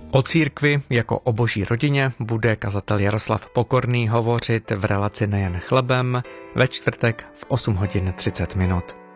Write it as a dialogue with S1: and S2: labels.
S1: O církvi jako o boží rodině bude kazatel Jaroslav Pokorný hovořit v relaci Nejen chlebem ve čtvrtek v 8 hodin 30 minut.